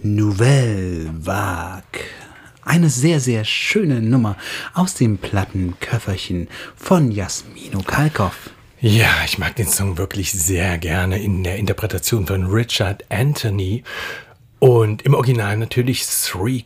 Nouvelle Vague. Eine sehr, sehr schöne Nummer aus dem Plattenköfferchen von Jasmino Kalkoff. Ja, ich mag den Song wirklich sehr gerne in der Interpretation von Richard Anthony. Und im Original natürlich Three